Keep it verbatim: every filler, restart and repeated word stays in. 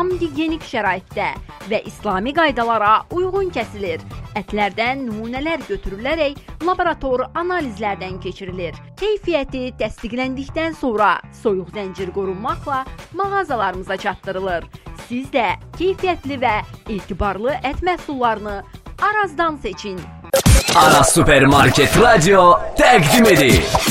tam gigiyenik şəraitdə və İslami qaydalara uyğun kəsilir. Ətlərdən nümunələr götürülərək laborator analizlərdən keçirilir. Keyfiyyəti təsdiqləndikdən sonra soyuq zəncir qorunmaqla mağazalarımıza çatdırılır. Siz də keyfiyyətli və etibarlı ət məhsullarını Arazdan seçin. Araz Supermarket Radio təqdim edir.